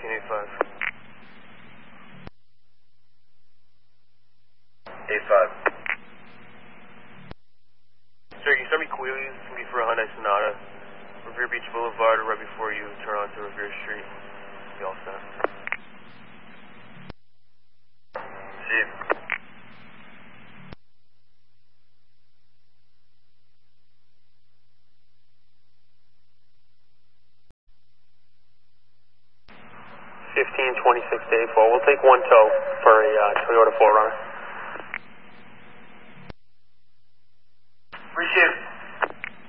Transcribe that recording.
1585. 85. Sir, can you send me Quealy? This is going to be for a Hyundai Sonata. Revere Beach Boulevard, right before you turn onto Revere Street. Be all set. Chief. Day 4. We'll take one tow for a Toyota 4Runner.